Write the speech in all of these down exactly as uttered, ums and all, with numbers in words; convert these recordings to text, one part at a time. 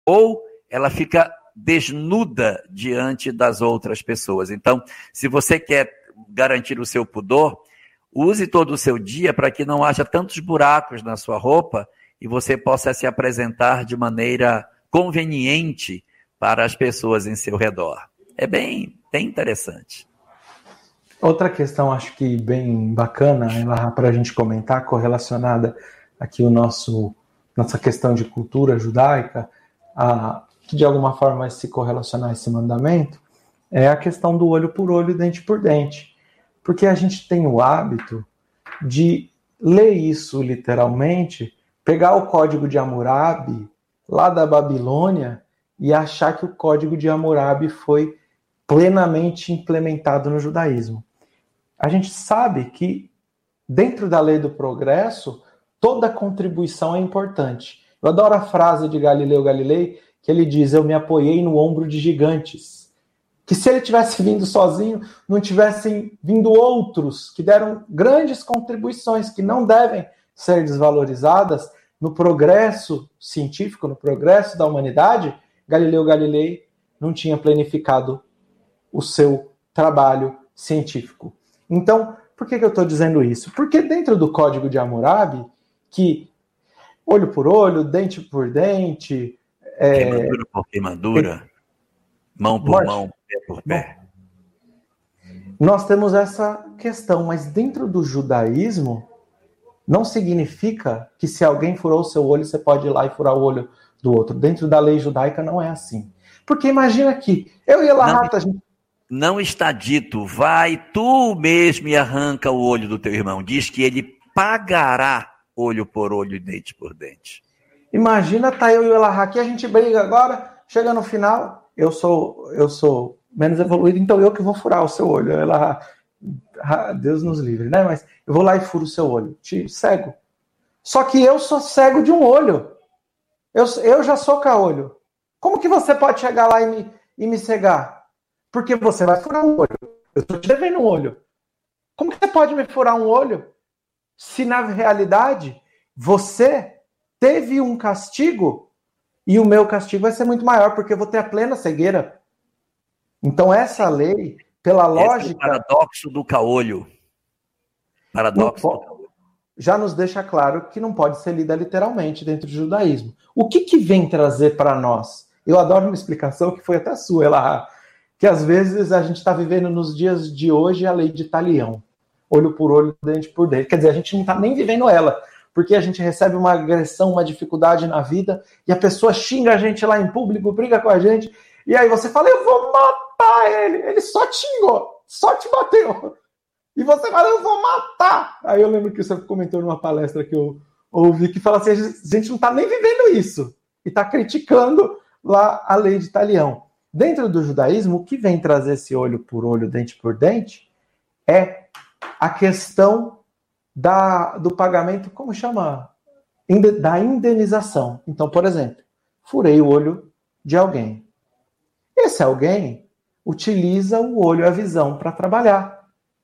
ou ela fica desnuda diante das outras pessoas. Então, se você quer garantir o seu pudor, use todo o seu dia para que não haja tantos buracos na sua roupa e você possa se apresentar de maneira conveniente para as pessoas em seu redor. É bem, bem interessante. Outra questão, acho que bem bacana, para a gente comentar, correlacionada aqui o nosso, nossa questão de cultura judaica, a, que de alguma forma vai se correlacionar a esse mandamento, é a questão do olho por olho, dente por dente. Porque a gente tem o hábito de ler isso literalmente, pegar o código de Hammurabi, lá da Babilônia, e achar que o código de Hammurabi foi plenamente implementado no judaísmo. A gente sabe que, dentro da lei do progresso, toda contribuição é importante. Eu adoro a frase de Galileu Galilei, que ele diz, eu me apoiei no ombro de gigantes. Que se ele tivesse vindo sozinho, não tivessem vindo outros que deram grandes contribuições, que não devem ser desvalorizadas no progresso científico, no progresso da humanidade. Galileu Galilei não tinha planificado o seu trabalho científico. Então, por que, que eu estou dizendo isso? Porque dentro do código de Hammurabi, que olho por olho, dente por dente... É... Queimadura por queimadura, mão por morte. Mão, pé por pé. Nós temos essa questão, mas dentro do judaísmo, não significa que se alguém furou o seu olho, você pode ir lá e furar o olho do outro. Dentro da lei judaica não é assim. Porque imagina que eu e a Larrata... Não, gente... não está dito, vai tu mesmo e arranca o olho do teu irmão. Diz que ele pagará olho por olho e dente por dente. Imagina, tá eu e o Elahá aqui, a gente briga agora, chega no final, eu sou, eu sou menos evoluído, então eu que vou furar o seu olho. Elahá, Deus nos livre, né? Mas eu vou lá e furo o seu olho, te cego. Só que eu sou cego de um olho. Eu, eu já sou caolho. Como que você pode chegar lá e me, e me cegar? Porque você vai furar um olho. Eu estou te devendo um olho. Como que você pode me furar um olho se na realidade você teve um castigo e o meu castigo vai ser muito maior, porque eu vou ter a plena cegueira. Então essa lei, pela lógica... Esse é o paradoxo do caolho. Paradoxo do caolho. Já nos deixa claro que não pode ser lida literalmente dentro do judaísmo. O que, que vem trazer para nós? Eu adoro uma explicação que foi até sua, ela, que às vezes a gente está vivendo nos dias de hoje a lei de Talião. Olho por olho, dente por dente. Quer dizer, a gente não está nem vivendo ela, porque a gente recebe uma agressão, uma dificuldade na vida, e a pessoa xinga a gente lá em público, briga com a gente, e aí você fala, eu vou matar ele. Ele só te xingou, só te bateu. E você fala, eu vou matar. Aí eu lembro que você comentou numa palestra que eu ouvi, que fala assim, a gente não está nem vivendo isso, e está criticando lá a lei de Talião. Dentro do judaísmo, o que vem trazer esse olho por olho, dente por dente, é a questão da, do pagamento, como chama? Da indenização. Então, por exemplo, furei o olho de alguém. Esse alguém utiliza o olho e a visão para trabalhar.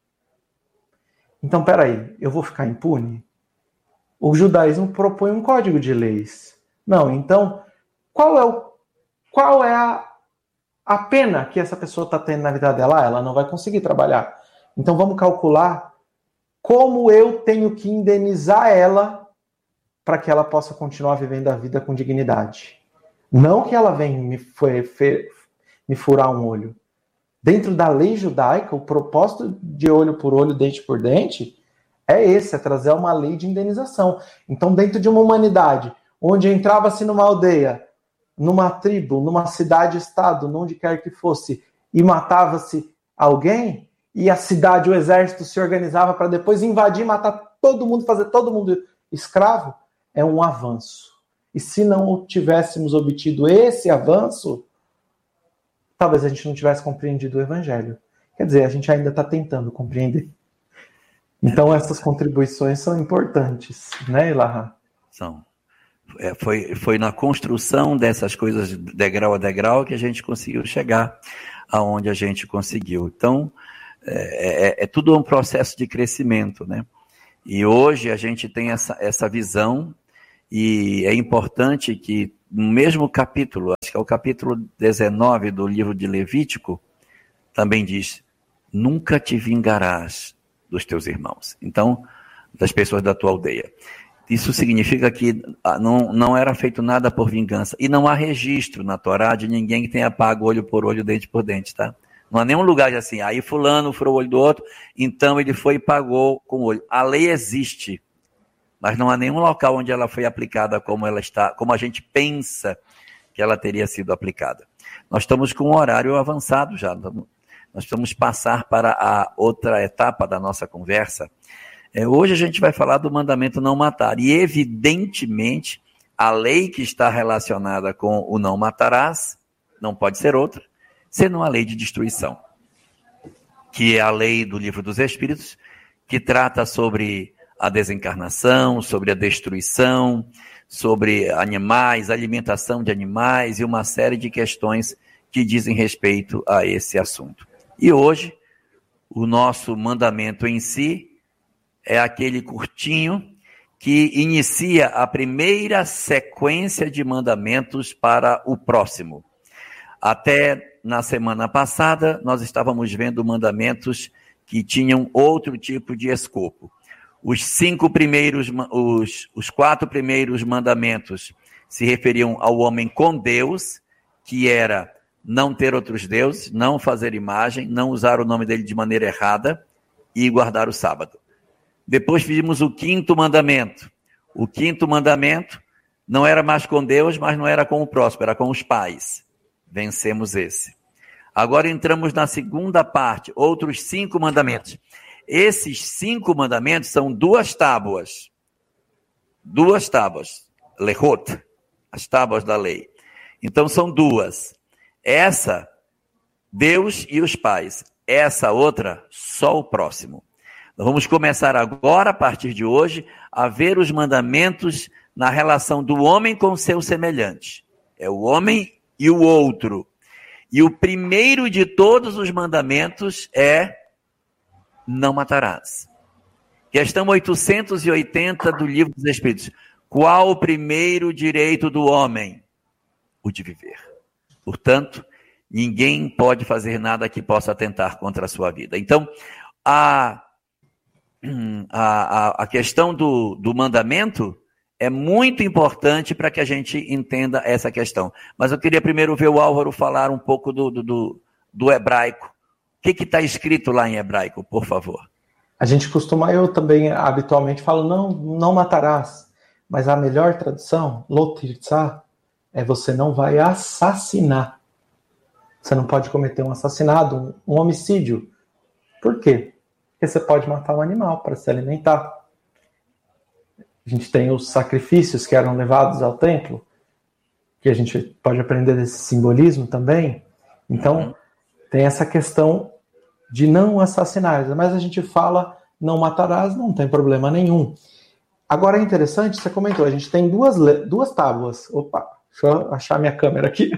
Então, peraí, eu vou ficar impune? O judaísmo propõe um código de leis. Não, então, qual é, o, qual é a, a pena que essa pessoa está tendo na vida dela? Ah, ela não vai conseguir trabalhar. Então, vamos calcular como eu tenho que indenizar ela para que ela possa continuar vivendo a vida com dignidade. Não que ela venha me, foi, fe, me furar um olho. Dentro da lei judaica, o propósito de olho por olho, dente por dente, é esse, é trazer uma lei de indenização. Então, dentro de uma humanidade, onde entrava-se numa aldeia, numa tribo, numa cidade-estado, onde quer que fosse, e matava-se alguém, e a cidade, o exército se organizava para depois invadir, matar todo mundo, fazer todo mundo escravo, é um avanço. E se não tivéssemos obtido esse avanço, talvez a gente não tivesse compreendido o evangelho. Quer dizer, a gente ainda está tentando compreender. Então, essas contribuições são importantes, né, Elahá? São. É, foi, foi na construção dessas coisas, degrau a degrau, que a gente conseguiu chegar aonde a gente conseguiu. Então, é, é, é tudo um processo de crescimento, né? E hoje a gente tem essa, essa visão, e é importante que no mesmo capítulo, acho que é o capítulo dezenove do livro de Levítico, também diz, nunca te vingarás dos teus irmãos. Então, das pessoas da tua aldeia. Isso significa que não, não era feito nada por vingança. E não há registro na Torá de ninguém que tenha pago olho por olho, dente por dente, tá? Não há nenhum lugar de assim, aí fulano furou o olho do outro, então ele foi e pagou com o olho. A lei existe, mas não há nenhum local onde ela foi aplicada como ela está, como a gente pensa que ela teria sido aplicada. Nós estamos com um horário avançado já. Nós vamos passar para a outra etapa da nossa conversa. É, hoje a gente vai falar do mandamento não matar. E, evidentemente, a lei que está relacionada com o não matarás não pode ser outra, senão a lei de destruição, que é a lei do Livro dos Espíritos, que trata sobre a desencarnação, sobre a destruição, sobre animais, alimentação de animais e uma série de questões que dizem respeito a esse assunto. E hoje, o nosso mandamento em si é aquele curtinho que inicia a primeira sequência de mandamentos para o próximo. Até na semana passada, nós estávamos vendo mandamentos que tinham outro tipo de escopo. Os cinco primeiros, os, os quatro primeiros mandamentos se referiam ao homem com Deus, que era não ter outros deuses, não fazer imagem, não usar o nome dele de maneira errada e guardar o sábado. Depois vimos o quinto mandamento. O quinto mandamento não era mais com Deus, mas não era com o próximo, era com os pais. Vencemos esse. Agora entramos na segunda parte, outros cinco mandamentos. Esses cinco mandamentos são duas tábuas. Duas tábuas. Lehot, as tábuas da lei. Então são duas. Essa, Deus e os pais. Essa outra, só o próximo. Nós vamos começar agora, a partir de hoje, a ver os mandamentos na relação do homem com o seu semelhante. É o homem e o outro. E o primeiro de todos os mandamentos é não matarás. Questão oitocentos e oitenta do Livro dos Espíritos. Qual o primeiro direito do homem? O de viver. Portanto, ninguém pode fazer nada que possa atentar contra a sua vida. Então, a, a, a questão do, do mandamento é muito importante para que a gente entenda essa questão. Mas eu queria primeiro ver o Álvaro falar um pouco do, do, do hebraico. O que está escrito lá em hebraico, por favor? A gente costuma, eu também habitualmente falo, não, não matarás. Mas a melhor tradução, lo tirtzah, é você não vai assassinar. Você não pode cometer um assassinato, um, um homicídio. Por quê? Porque você pode matar um animal para se alimentar. A gente tem os sacrifícios que eram levados ao templo, que a gente pode aprender desse simbolismo também. Então, uhum. Tem essa questão de não assassinar. Mas a gente fala, não matarás, não tem problema nenhum. Agora é interessante, você comentou, a gente tem duas, duas tábuas. Opa, deixa eu achar minha câmera aqui.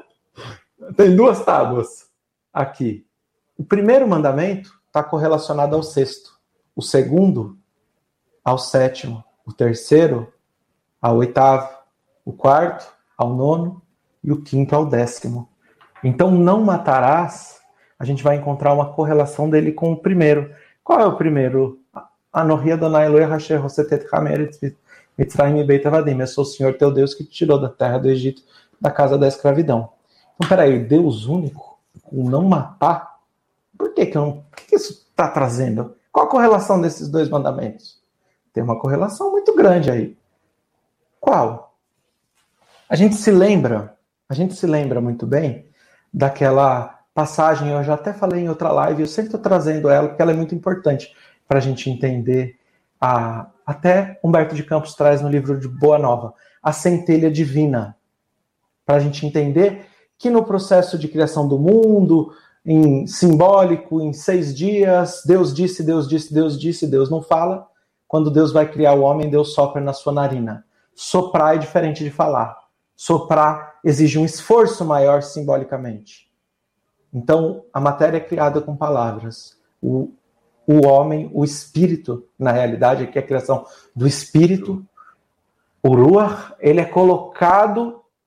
Tem duas tábuas aqui. O primeiro mandamento está correlacionado ao sexto. O segundo, ao sétimo. O terceiro, ao oitavo. O quarto, ao nono. E o quinto, ao décimo. Então, não matarás, a gente vai encontrar uma correlação dele com o primeiro. Qual é o primeiro? Anohi Adonai Elohei asher hosetet hameretz mitzrayim beit avadim. Eu sou o Senhor teu Deus que te tirou da terra do Egito, da casa da escravidão. Então, peraí, Deus único, o não matar, por que que, não, por que, que isso está trazendo? Qual a correlação desses dois mandamentos? Tem uma correlação muito grande aí. Qual? A gente se lembra, a gente se lembra muito bem daquela passagem, eu já até falei em outra live, eu sempre estou trazendo ela porque ela é muito importante para a gente entender, a, até Humberto de Campos traz no livro de Boa Nova, a centelha divina, para a gente entender que no processo de criação do mundo, em simbólico, em seis dias, Deus disse, Deus disse, Deus disse, Deus não fala. Quando Deus vai criar o homem, Deus sopra na sua narina. Soprar é diferente de falar. Soprar exige um esforço maior simbolicamente. Então, a matéria é criada com palavras. O, o homem, o espírito, na realidade, aqui é a criação do espírito, o ruach, ele é colocado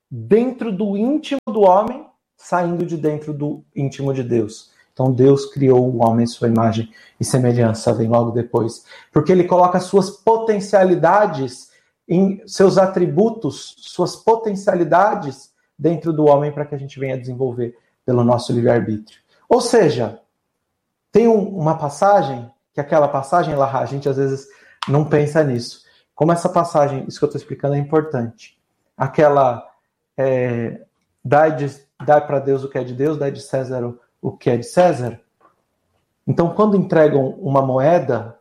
dentro do íntimo do homem, saindo de dentro do íntimo de Deus. Então Deus criou o homem em sua imagem e semelhança, vem logo depois. Porque ele coloca suas potencialidades, em seus atributos, suas potencialidades dentro do homem para que a gente venha desenvolver pelo nosso livre-arbítrio. Ou seja, tem um, uma passagem, que aquela passagem lá, a gente às vezes não pensa nisso. Como essa passagem, isso que eu estou explicando é importante. Aquela, é, dai, dai para Deus o que é de Deus, dai de César o, o que é de César. Então, quando entregam uma moeda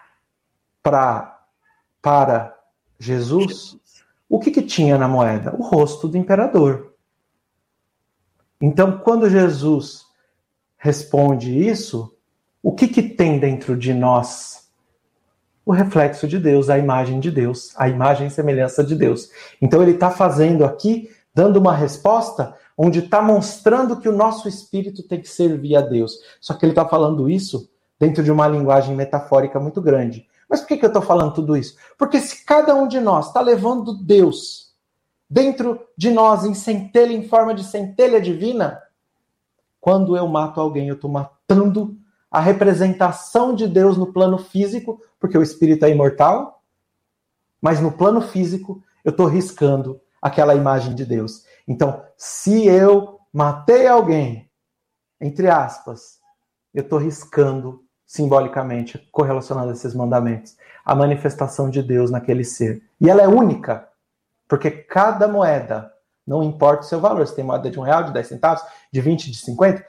pra, para Jesus, o que, que tinha na moeda? O rosto do imperador. Então, quando Jesus responde isso, o que, que tem dentro de nós? O reflexo de Deus, a imagem de Deus, a imagem e semelhança de Deus. Então ele está fazendo aqui, dando uma resposta, onde está mostrando que o nosso espírito tem que servir a Deus. Só que ele está falando isso dentro de uma linguagem metafórica muito grande. Mas por que, que eu estou falando tudo isso? Porque se cada um de nós está levando Deus dentro de nós em centelha, em forma de centelha divina, quando eu mato alguém, eu estou matando a representação de Deus no plano físico, porque o espírito é imortal, mas no plano físico eu estou riscando aquela imagem de Deus. Então, se eu matei alguém, entre aspas, eu estou riscando simbolicamente, correlacionando a esses mandamentos, a manifestação de Deus naquele ser. E ela é única, porque cada moeda, não importa o seu valor, se tem moeda de um real, de dez centavos, de vinte, de cinquenta,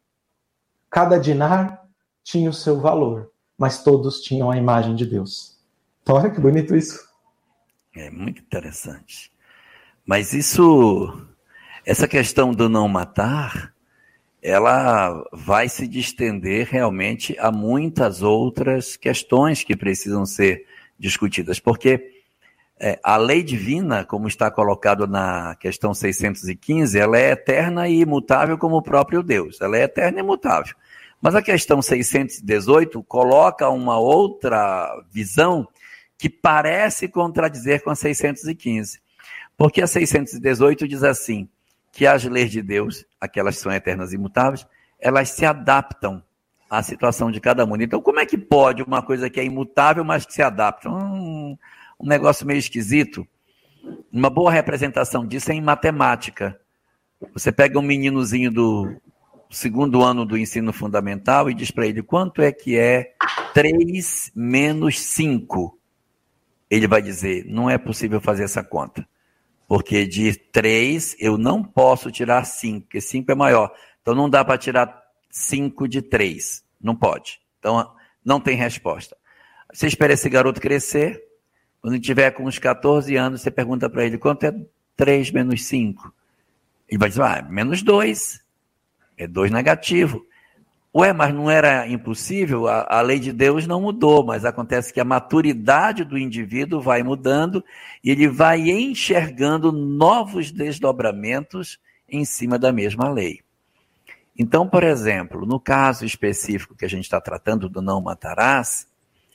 cada dinar tinha o seu valor, mas todos tinham a imagem de Deus. Então, olha que bonito isso. É muito interessante. Mas isso, essa questão do não matar, ela vai se distender realmente a muitas outras questões que precisam ser discutidas, porque é, a lei divina, como está colocado na questão seiscentos e quinze, ela é eterna e imutável como o próprio Deus. Ela é eterna e imutável. Mas a questão seiscentos e dezoito coloca uma outra visão que parece contradizer com a seiscentos e quinze. Porque a seiscentos e dezoito diz assim, que as leis de Deus, aquelas que são eternas e imutáveis, elas se adaptam à situação de cada um. Então, como é que pode uma coisa que é imutável, mas que se adapta? Um, um negócio meio esquisito. Uma boa representação disso é em matemática. Você pega um meninozinho do segundo ano do ensino fundamental e diz para ele quanto é que é três menos cinco. Ele vai dizer, não é possível fazer essa conta. Porque de três eu não posso tirar cinco, porque cinco é maior. Então não dá para tirar cinco de três. Não pode. Então não tem resposta. Você espera esse garoto crescer. Quando ele tiver com uns catorze anos, você pergunta para ele quanto é três menos cinco. Ele vai dizer, ah, menos dois. É dois negativo. Ué, mas não era impossível? A, a lei de Deus não mudou, mas acontece que a maturidade do indivíduo vai mudando e ele vai enxergando novos desdobramentos em cima da mesma lei. Então, por exemplo, no caso específico que a gente está tratando do não matarás,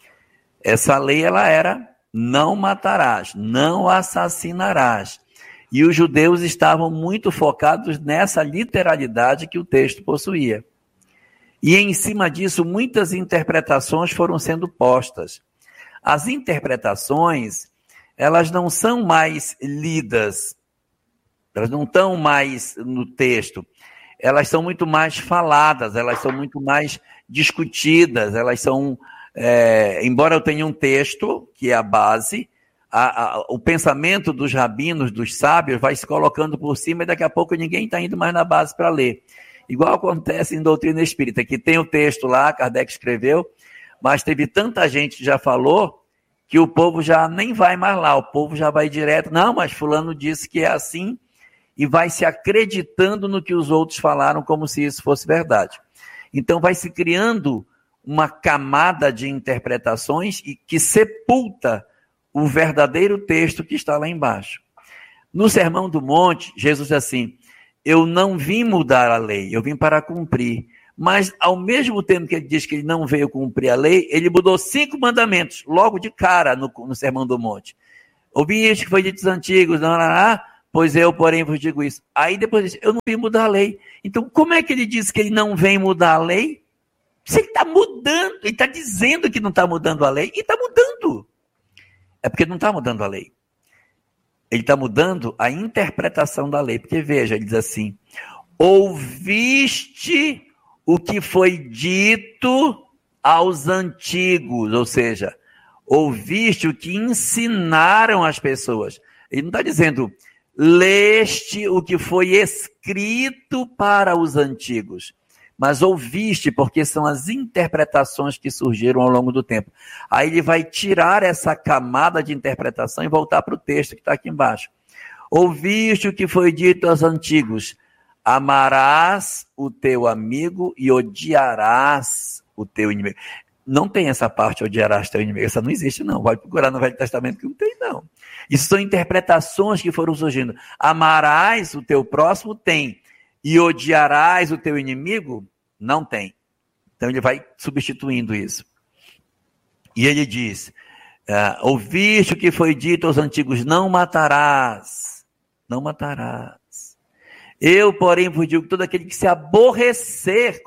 essa lei ela era não matarás, não assassinarás. E os judeus estavam muito focados nessa literalidade que o texto possuía. E em cima disso, muitas interpretações foram sendo postas. As interpretações, elas não são mais lidas, elas não estão mais no texto, elas são muito mais faladas, elas são muito mais discutidas, elas são, é, embora eu tenha um texto, que é a base, A, a, o pensamento dos rabinos, dos sábios, vai se colocando por cima e daqui a pouco ninguém está indo mais na base para ler. Igual acontece em doutrina espírita, que tem o texto lá, Kardec escreveu, mas teve tanta gente que já falou que o povo já nem vai mais lá, o povo já vai direto, não, mas fulano disse que é assim, e vai se acreditando no que os outros falaram como se isso fosse verdade. Então vai se criando uma camada de interpretações e que sepulta o verdadeiro texto que está lá embaixo. No Sermão do Monte, Jesus diz assim, eu não vim mudar a lei, eu vim para cumprir. Mas, ao mesmo tempo que ele diz que ele não veio cumprir a lei, ele mudou cinco mandamentos, logo de cara no, no Sermão do Monte. Ouviste que foi dito dos antigos, não, não, não, Pois eu, porém, vos digo isso. Aí depois diz, eu não vim mudar a lei. Então, como é que ele diz que ele não vem mudar a lei? Se ele está mudando, ele está dizendo que não está mudando a lei, e está mudando. É porque não está mudando a lei. Ele está mudando a interpretação da lei. Porque, veja, ele diz assim, ouviste o que foi dito aos antigos, ou seja, ouviste o que ensinaram as pessoas. Ele não está dizendo... leste o que foi escrito para os antigos, mas ouviste, porque são as interpretações que surgiram ao longo do tempo. Aí ele vai tirar essa camada de interpretação e voltar para o texto que está aqui embaixo. Ouviste o que foi dito aos antigos, amarás o teu amigo e odiarás o teu inimigo. Não tem essa parte, odiarás teu inimigo, essa não existe não, vai procurar no Velho Testamento que não tem não. Isso são interpretações que foram surgindo. Amarás o teu próximo, tem. E odiarás o teu inimigo, não tem. Então ele vai substituindo isso. E ele diz, uh, ouviste o que foi dito aos antigos, não matarás. Não matarás. Eu, porém, vos digo que todo aquele que se aborrecer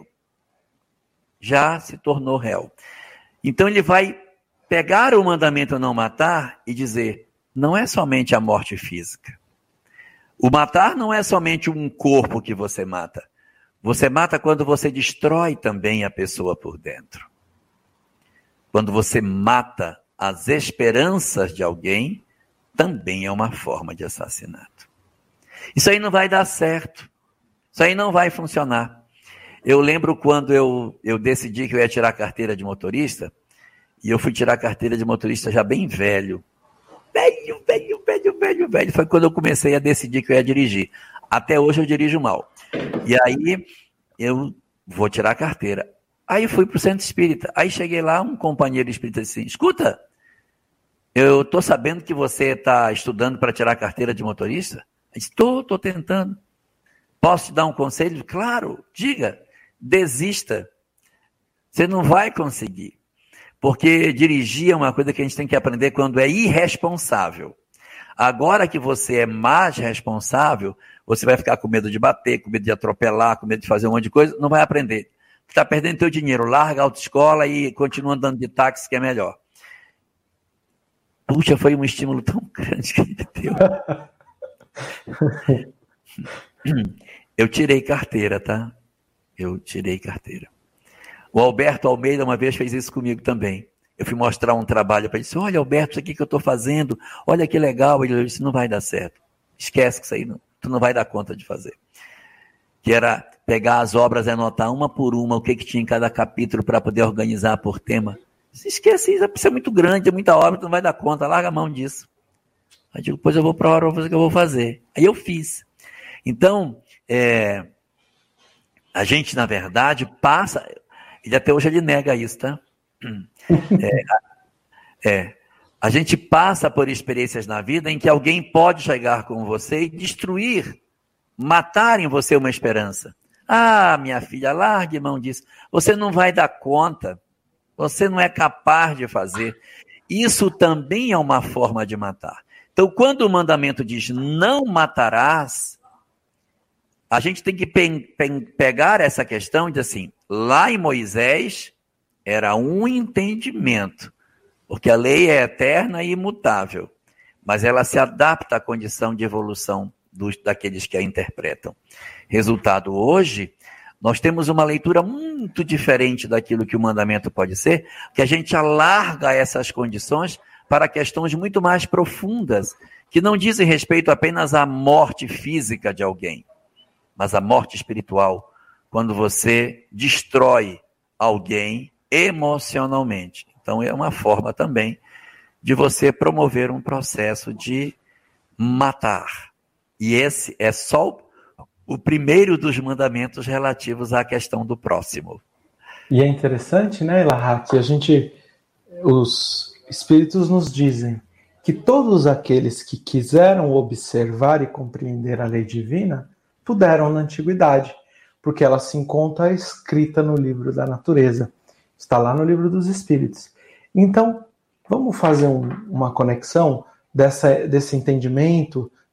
já se tornou réu. Então ele vai pegar o mandamento não matar e dizer, não é somente a morte física. O matar não é somente um corpo que você mata. Você mata quando você destrói também a pessoa por dentro. Quando você mata as esperanças de alguém, também é uma forma de assassinato. Isso aí não vai dar certo. Isso aí não vai funcionar. Eu lembro quando eu, eu decidi que eu ia tirar a carteira de motorista, e eu fui tirar a carteira de motorista já bem velho. Velho, velho, velho, velho, velho. Foi quando eu comecei a decidir que eu ia dirigir. Até hoje eu dirijo mal. E aí eu vou tirar a carteira. Aí fui para o centro espírita. Aí cheguei lá, um companheiro espírita disse assim, escuta, eu estou sabendo que você está estudando para tirar a carteira de motorista? Eu disse, estou, estou tentando. Posso te dar um conselho? Claro, diga, desista. Você não vai conseguir. Porque dirigir é uma coisa que a gente tem que aprender quando é irresponsável. Agora que você é mais responsável, você vai ficar com medo de bater, com medo de atropelar, com medo de fazer um monte de coisa, não vai aprender. Está perdendo teu dinheiro, larga a autoescola e continua andando de táxi, que é melhor. Puxa, foi um estímulo tão grande que ele deu. Eu tirei carteira, tá? Eu tirei carteira. O Alberto Almeida uma vez fez isso comigo também. Eu fui mostrar um trabalho para ele. Disse, olha, Alberto, isso aqui que eu estou fazendo, olha que legal. Ele disse, não vai dar certo. Esquece que isso aí, não, tu não vai dar conta de fazer. Que era pegar as obras e anotar uma por uma o que, que tinha em cada capítulo para poder organizar por tema. Disse, esquece isso, isso é muito grande, é muita obra, tu não vai dar conta, larga a mão disso. Aí eu digo, pois eu vou para a hora que eu vou fazer. Aí eu fiz. Então, é, a gente, na verdade, passa... Ele até hoje ele nega isso, tá? É, é, a gente passa por experiências na vida em que alguém pode chegar com você e destruir, matar em você uma esperança. Ah, minha filha, largue mão disso. Você não vai dar conta. Você não é capaz de fazer. Isso também é uma forma de matar. Então, quando o mandamento diz não matarás, a gente tem que pe- pe- pegar essa questão e dizer assim, lá em Moisés era um entendimento, porque a lei é eterna e imutável, mas ela se adapta à condição de evolução dos, daqueles que a interpretam. Resultado, hoje, nós temos uma leitura muito diferente daquilo que o mandamento pode ser, que a gente alarga essas condições para questões muito mais profundas, que não dizem respeito apenas à morte física de alguém, mas à morte espiritual, quando você destrói alguém emocionalmente. Então, é uma forma também de você promover um processo de matar. E esse é só o primeiro dos mandamentos relativos à questão do próximo. E é interessante, né, Elahá, que a gente, os espíritos nos dizem que todos aqueles que quiseram observar e compreender a lei divina puderam na antiguidade, porque ela se encontra escrita no livro da natureza, está lá no livro dos espíritos. Então, vamos fazer um, uma conexão dessa, desse entendimento,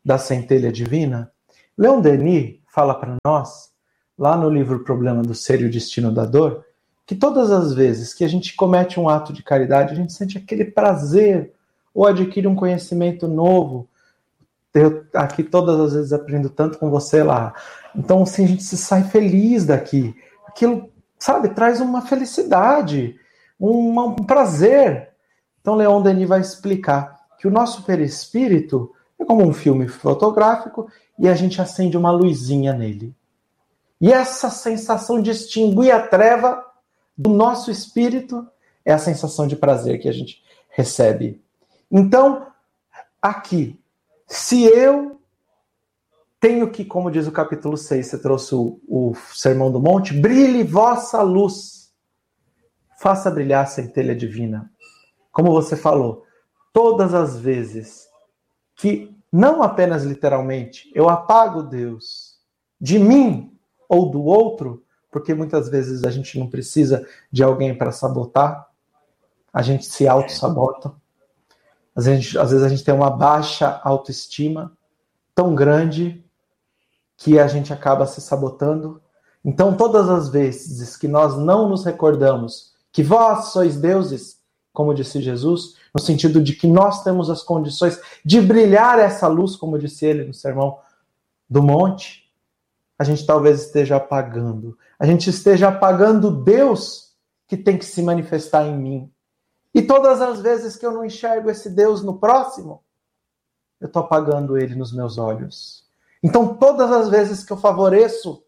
da centelha divina? Leon Denis fala para nós, lá no livro O Problema do Ser e o Destino da Dor, que todas as vezes que a gente comete um ato de caridade, a gente sente aquele prazer, ou adquire um conhecimento novo. Eu aqui todas as vezes aprendo tanto com você lá. Então, assim, a gente se sai feliz daqui. Aquilo, sabe, traz uma felicidade, um, um prazer. Então, Leon Denis vai explicar que o nosso perispírito é como um filme fotográfico e a gente acende uma luzinha nele. E essa sensação de extinguir a treva do nosso espírito é a sensação de prazer que a gente recebe. Então, aqui, se eu tenho que, como diz o capítulo seis, você trouxe o, o Sermão do Monte, brilhe vossa luz, faça brilhar a centelha divina. Como você falou, todas as vezes que, não apenas literalmente, eu apago Deus de mim ou do outro, porque muitas vezes a gente não precisa de alguém para sabotar, a gente se auto-sabota. Às vezes, às vezes a gente tem uma baixa autoestima tão grande que a gente acaba se sabotando. Então, todas as vezes que nós não nos recordamos que vós sois deuses, como disse Jesus, no sentido de que nós temos as condições de brilhar essa luz, como disse ele no Sermão do Monte, a gente talvez esteja apagando. A gente esteja apagando Deus que tem que se manifestar em mim. E todas as vezes que eu não enxergo esse Deus no próximo, eu estou apagando ele nos meus olhos. Então, todas as vezes que eu favoreço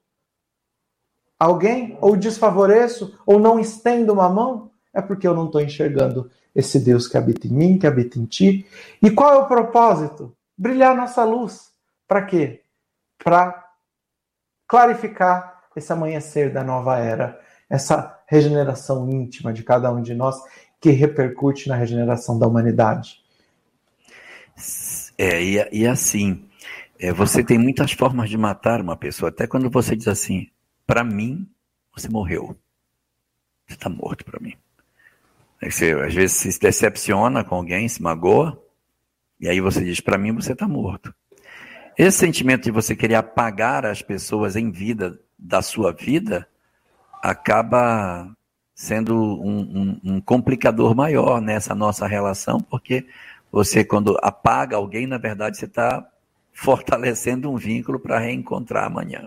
alguém, ou desfavoreço, ou não estendo uma mão, é porque eu não estou enxergando esse Deus que habita em mim, que habita em ti. E qual é o propósito? Brilhar nossa luz. Para quê? Para clarificar esse amanhecer da nova era, essa regeneração íntima de cada um de nós, que repercute na regeneração da humanidade. É, e, e assim, é, você tem muitas formas de matar uma pessoa, até quando você diz assim, para mim, você morreu. Você está morto para mim. Você, às vezes, se decepciona com alguém, se magoa, e aí você diz, para mim, você está morto. Esse sentimento de você querer apagar as pessoas em vida da sua vida, acaba sendo um, um, um complicador maior nessa nossa relação, porque você, quando apaga alguém, na verdade, você está fortalecendo um vínculo para reencontrar amanhã.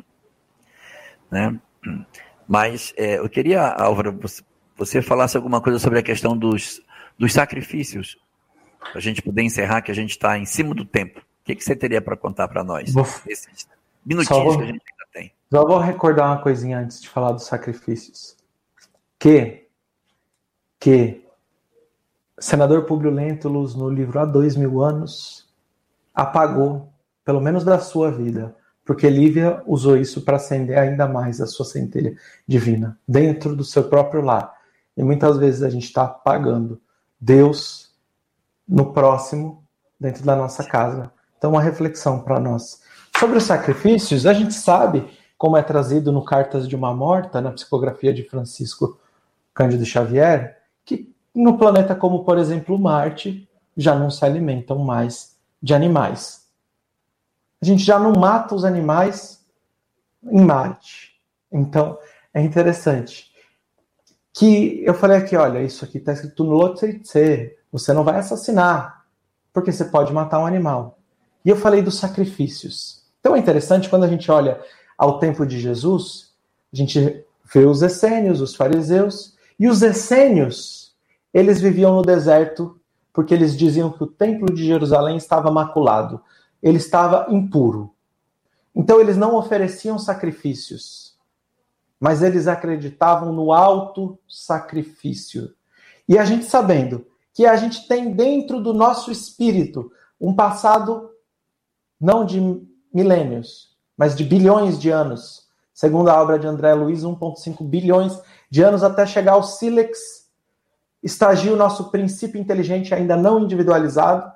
Né? Mas é, eu queria, Álvaro, você, você falasse alguma coisa sobre a questão dos, dos sacrifícios, para a gente poder encerrar, que a gente está em cima do tempo. O que, que você teria para contar para nós? Vou... Esses minutinhos vou... que a gente ainda tem. Só vou recordar uma coisinha antes de falar dos sacrifícios. Que, que senador Públio Lentulus, no livro Há Dois Mil Anos, apagou, pelo menos da sua vida, porque Lívia usou isso para acender ainda mais a sua centelha divina, dentro do seu próprio lar. E muitas vezes a gente está apagando Deus no próximo, dentro da nossa casa. Então, uma reflexão para nós. Sobre os sacrifícios, a gente sabe, como é trazido no Cartas de uma Morta, na psicografia de Francisco Cândido Xavier, que no planeta como, por exemplo, Marte, já não se alimentam mais de animais. A gente já não mata os animais em Marte. Então, é interessante. Que eu falei aqui, olha, isso aqui está escrito no Lotse, você não vai assassinar, porque você pode matar um animal. E eu falei dos sacrifícios. Então é interessante, quando a gente olha ao tempo de Jesus, a gente vê os essênios, os fariseus, e os essênios, eles viviam no deserto, porque eles diziam que o templo de Jerusalém estava maculado, ele estava impuro. Então eles não ofereciam sacrifícios, mas eles acreditavam no auto-sacrifício. E a gente sabendo que a gente tem dentro do nosso espírito um passado não de milênios, mas de bilhões de anos. Segundo a obra de André Luiz, um vírgula cinco bilhões de anos até chegar ao sílex, estagia o nosso princípio inteligente ainda não individualizado,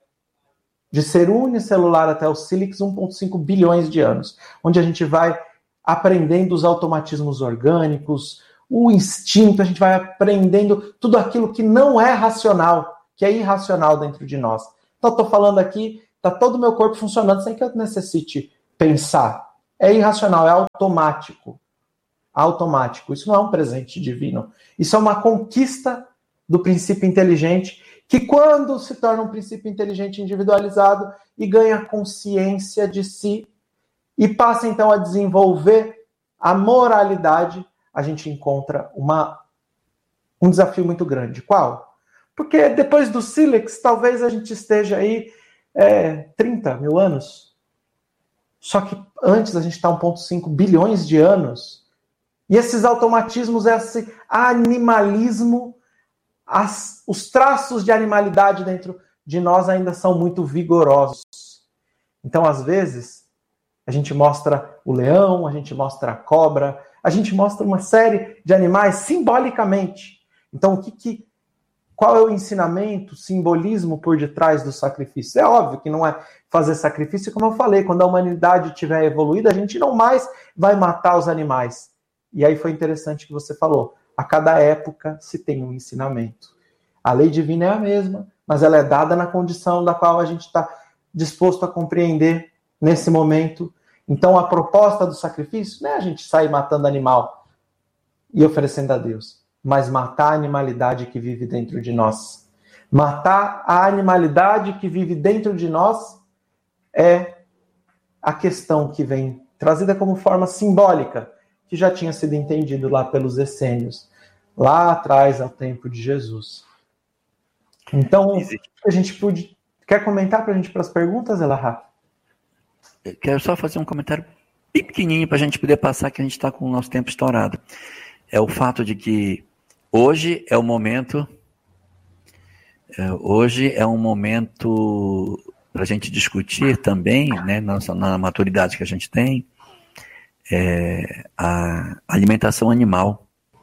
de ser unicelular até o sílex, um vírgula cinco bilhões de anos, onde a gente vai aprendendo os automatismos orgânicos, o instinto, a gente vai aprendendo tudo aquilo que não é racional, que é irracional dentro de nós. Então, estou falando aqui, está está todo o meu corpo funcionando sem que eu necessite pensar. É irracional, é automático. Automático. Isso não é um presente divino. Isso é uma conquista do princípio inteligente, que quando se torna um princípio inteligente individualizado e ganha consciência de si e passa então a desenvolver a moralidade, a gente encontra uma, um desafio muito grande. Qual? Porque depois do sílex, talvez a gente esteja aí é, trinta mil anos. Só que antes a gente está um vírgula cinco bilhões de anos. E esses automatismos, esse animalismo, as, os traços de animalidade dentro de nós ainda são muito vigorosos. Então, às vezes, a gente mostra o leão, a gente mostra a cobra, a gente mostra uma série de animais simbolicamente. Então, o que, que, qual é o ensinamento, simbolismo por detrás do sacrifício? É óbvio que não é fazer sacrifício, como eu falei, quando a humanidade tiver evoluída, a gente não mais vai matar os animais. E aí foi interessante que você falou, a cada época se tem um ensinamento. A lei divina é a mesma, mas ela é dada na condição da qual a gente está disposto a compreender nesse momento. Então a proposta do sacrifício não é a gente sair matando animal e oferecendo a Deus, mas matar a animalidade que vive dentro de nós. Matar a animalidade que vive dentro de nós é a questão que vem trazida como forma simbólica, que já tinha sido entendido lá pelos essênios, lá atrás, ao tempo de Jesus. Então, a gente pode... Quer comentar para a gente para as perguntas, Elahá? Eu quero só fazer um comentário bem pequenininho para a gente poder passar, que a gente está com o nosso tempo estourado. É o fato de que hoje é o momento... É, hoje é um momento para a gente discutir também, né, na, na maturidade que a gente tem, É, a alimentação animal.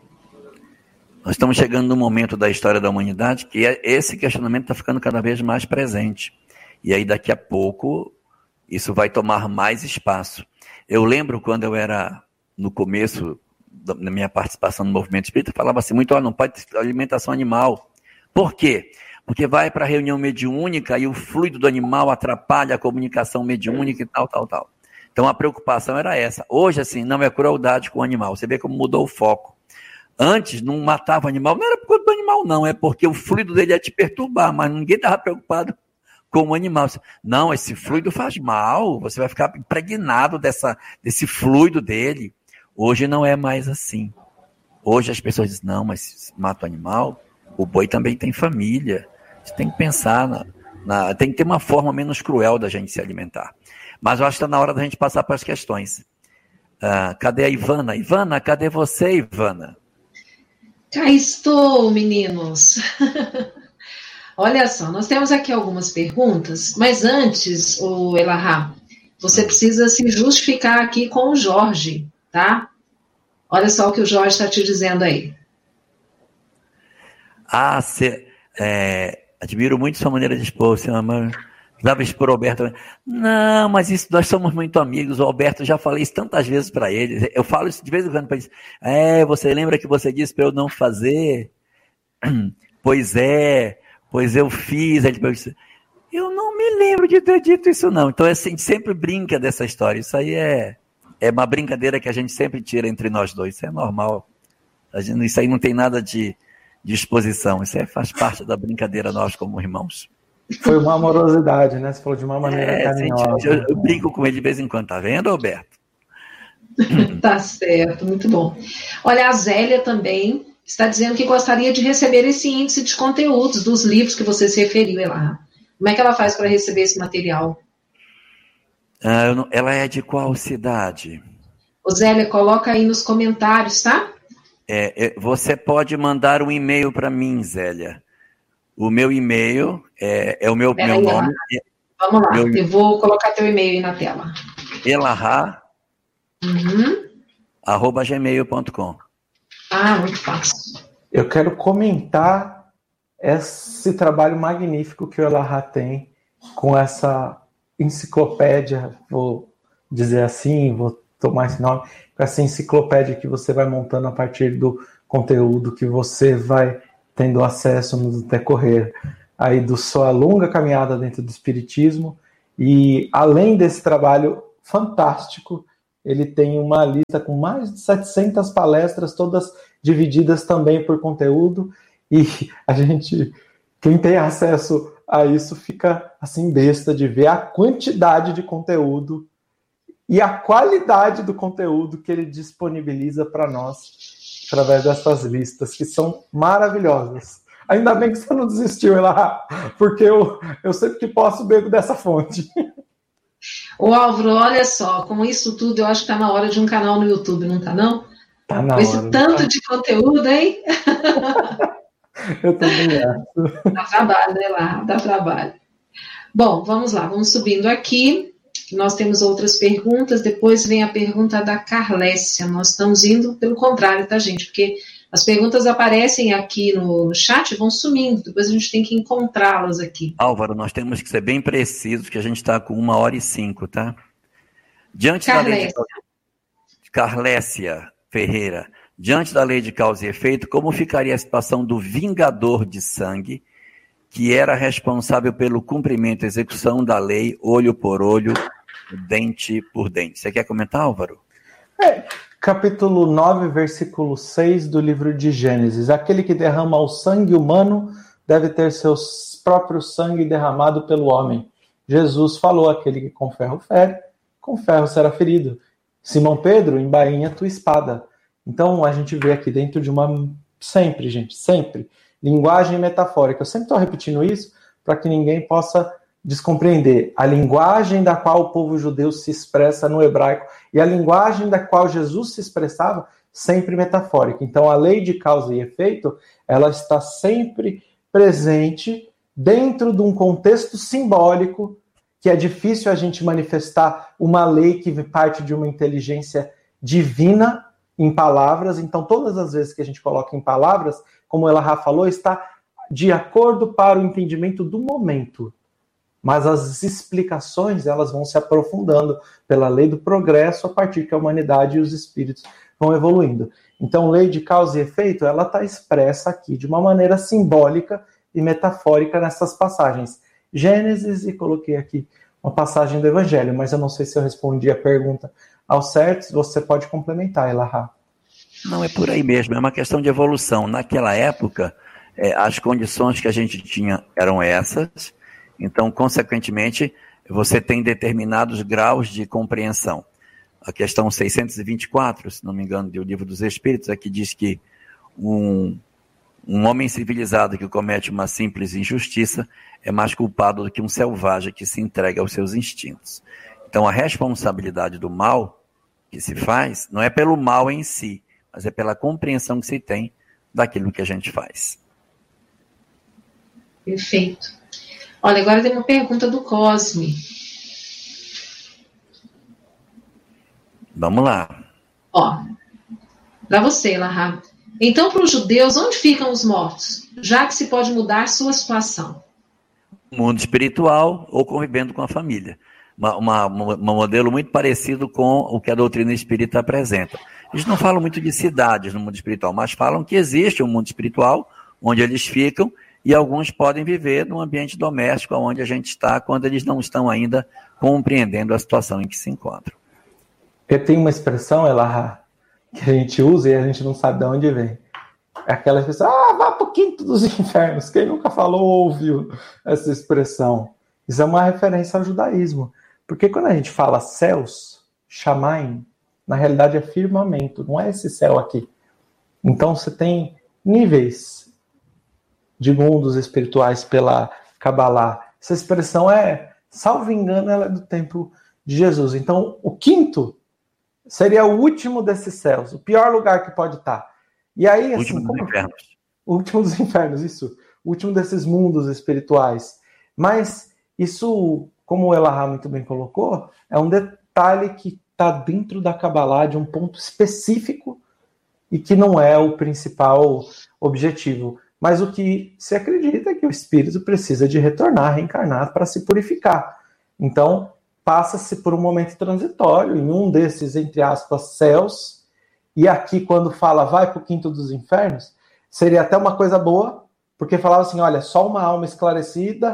Nós estamos chegando num momento da história da humanidade que esse questionamento está ficando cada vez mais presente. E aí daqui a pouco isso vai tomar mais espaço. Eu lembro quando eu era no começo da minha participação no movimento espírita, falava assim muito, oh, não pode ter alimentação animal. Por quê? Porque vai para a reunião mediúnica e o fluido do animal atrapalha a comunicação mediúnica e tal, tal, tal. Então a preocupação era essa. Hoje, assim, não é crueldade com o animal. Você vê como mudou o foco. Antes, não matava o animal, não era por conta do animal, não. É porque o fluido dele ia te perturbar, mas ninguém estava preocupado com o animal. Não, esse fluido faz mal, você vai ficar impregnado dessa, desse fluido dele. Hoje não é mais assim. Hoje as pessoas dizem, não, mas se mata o animal, o boi também tem família. Você tem que pensar, na, na, tem que ter uma forma menos cruel da gente se alimentar. Mas eu acho que está na hora da gente passar para as questões. Uh, cadê a Ivana? Ivana, cadê você, Ivana? Cá estou, meninos. Olha só, nós temos aqui algumas perguntas, mas antes, o Elahá, você precisa se justificar aqui com o Jorge, tá? Olha só o que o Jorge está te dizendo aí. Ah, cê, é, admiro muito sua maneira de expor, senhor amor. Dava isso por Alberto. Não, mas isso, nós somos muito amigos. O Alberto, já falei isso tantas vezes para ele. Eu falo isso de vez em quando para ele. É, você lembra que você disse para eu não fazer? Pois é, pois eu fiz. Ele disse, eu não me lembro de ter dito isso, não. Então, assim, a gente sempre brinca dessa história. Isso aí é, é uma brincadeira que a gente sempre tira entre nós dois. Isso é normal. A gente, isso aí não tem nada de, de exposição. Isso aí faz parte da brincadeira nós como irmãos. Foi uma amorosidade, né? Você falou de uma maneira é, carinhosa. Eu, eu brinco com ele de vez em quando, tá vendo, Alberto? Tá certo, muito bom. Olha, a Zélia também está dizendo que gostaria de receber esse índice de conteúdos dos livros que você se referiu, Elahá. Como é que ela faz para receber esse material? Ah, não, ela é de qual cidade? Ô, Zélia, coloca aí nos comentários, tá? É, é, você pode mandar um e-mail para mim, Zélia. O meu e-mail é, é o meu, meu aí, nome. É, Vamos lá, meu, eu vou colocar teu e-mail aí na tela. Elahá, uhum. arroba gmail ponto com. Ah, muito fácil. Eu quero comentar esse trabalho magnífico que o Elahá tem com essa enciclopédia, vou dizer assim, vou tomar esse nome, com essa enciclopédia que você vai montando a partir do conteúdo que você vai tendo acesso no decorrer aí da sua longa caminhada dentro do Espiritismo E além desse trabalho fantástico, ele tem uma lista com mais de setecentas palestras, todas divididas também por conteúdo, e a gente, quem tem acesso a isso, fica assim besta de ver a quantidade de conteúdo e a qualidade do conteúdo que ele disponibiliza para nós através dessas listas, que são maravilhosas. Ainda bem que você não desistiu, Elahá, porque eu, eu sempre que posso bebo dessa fonte. Ô Álvaro, olha só, com isso tudo eu acho que está na hora de um canal no YouTube, não está não? Tá na com esse hora, tanto tá? de conteúdo, hein? Eu também acho. Dá trabalho, né, lá? Dá trabalho. Bom, vamos lá, vamos subindo aqui. Nós temos outras perguntas, depois vem a pergunta da Carlécia. Nós estamos indo pelo contrário, tá, gente? Porque as perguntas aparecem aqui no chat e vão sumindo, depois a gente tem que encontrá-las aqui. Álvaro, nós temos que ser bem precisos, que a gente está com uma hora e cinco, tá? Diante Carlécia. da lei de Carlécia Ferreira, diante da lei de causa e efeito, como ficaria a situação do vingador de sangue, que era responsável pelo cumprimento e execução da lei, olho por olho, dente por dente? Você quer comentar, Álvaro? É, capítulo nove, versículo seis do livro de Gênesis. Aquele que derrama o sangue humano deve ter seu próprio sangue derramado pelo homem. Jesus falou, aquele que com ferro fere, com ferro será ferido. Simão Pedro, embainha tua espada. Então a gente vê aqui dentro de uma... Sempre, gente, sempre. Linguagem metafórica. Eu sempre estou repetindo isso para que ninguém possa descompreender. A linguagem da qual o povo judeu se expressa no hebraico e a linguagem da qual Jesus se expressava, sempre metafórica. Então a lei de causa e efeito, ela está sempre presente dentro de um contexto simbólico que é difícil a gente manifestar uma lei que parte de uma inteligência divina em palavras. Então todas as vezes que a gente coloca em palavras, como ela já falou, está de acordo para o entendimento do momento. Mas as explicações, elas vão se aprofundando pela lei do progresso a partir que a humanidade e os espíritos vão evoluindo. Então, lei de causa e efeito, ela está expressa aqui de uma maneira simbólica e metafórica nessas passagens. Gênesis, e coloquei aqui uma passagem do Evangelho, mas eu não sei se eu respondi a pergunta ao certo, você pode complementar, Elahá. Não, é por aí mesmo, é uma questão de evolução. Naquela época, é, as condições que a gente tinha eram essas, então, consequentemente, você tem determinados graus de compreensão. A questão seiscentos e vinte e quatro, se não me engano, do Livro dos Espíritos, aqui diz que um, um homem civilizado que comete uma simples injustiça é mais culpado do que um selvagem que se entrega aos seus instintos. Então, a responsabilidade do mal que se faz não é pelo mal em si, mas é pela compreensão que se tem daquilo que a gente faz. Perfeito. Olha, agora tem uma pergunta do Cosme. Vamos lá. Ó, para você, Elahá. Então, para os judeus, onde ficam os mortos? Já que se pode mudar sua situação. Mundo espiritual ou convivendo com a família. Uma, uma, um modelo muito parecido com o que a doutrina espírita apresenta. Eles não falam muito de cidades no mundo espiritual, mas falam que existe um mundo espiritual onde eles ficam e alguns podem viver num ambiente doméstico onde a gente está quando eles não estão ainda compreendendo a situação em que se encontram. Eu tenho uma expressão, Elahá, que a gente usa e a gente não sabe de onde vem. É aquela expressão, ah, vá para o quinto dos infernos. Quem nunca falou ou ouviu essa expressão? Isso é uma referência ao judaísmo. Porque quando a gente fala céus, Shamaim, na realidade é firmamento, não é esse céu aqui. Então você tem níveis de mundos espirituais pela Kabbalah. Essa expressão é, salvo engano, ela é do tempo de Jesus. Então o quinto seria o último desses céus, o pior lugar que pode estar. E aí, assim, último dos como... infernos. O último dos infernos, isso. O último desses mundos espirituais. Mas isso, como o Elahá muito bem colocou, é um detalhe que está dentro da Kabbalah, de um ponto específico e que não é o principal objetivo. Mas o que se acredita é que o espírito precisa de retornar, reencarnar para se purificar. Então, passa-se por um momento transitório em um desses, entre aspas, céus. E aqui, quando fala vai para o quinto dos infernos, seria até uma coisa boa, porque falava assim, olha, só uma alma esclarecida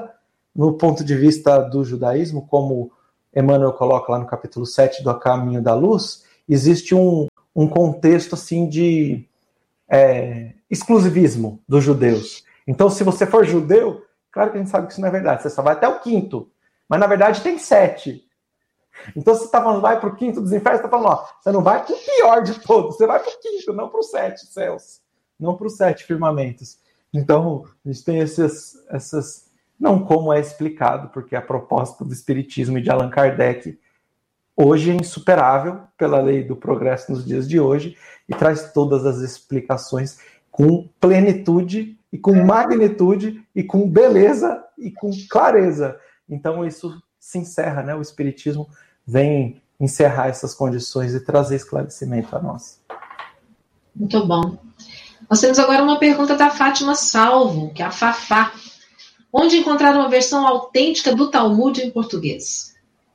no ponto de vista do judaísmo, como Emmanuel coloca lá no capítulo sete do A Caminho da Luz, existe um, um contexto assim de é, exclusivismo dos judeus. Então, se você for judeu, claro que a gente sabe que isso não é verdade, você só vai até o quinto, mas na verdade tem sete. Então, se você está falando, vai para o quinto dos infernos, você está falando, ó, você não vai para o pior de todos, você vai para o quinto, não para os sete céus, não para os sete firmamentos. Então, a gente tem essas, essas, não como é explicado, porque a proposta do Espiritismo e de Allan Kardec hoje é insuperável pela lei do progresso nos dias de hoje e traz todas as explicações com plenitude e com magnitude e com beleza e com clareza. Então, isso se encerra, né? O Espiritismo vem encerrar essas condições e trazer esclarecimento a nós. Muito bom. Nós temos agora uma pergunta da Fátima Salvo, que é a Fafá. Onde encontrar uma versão autêntica do Talmud em português?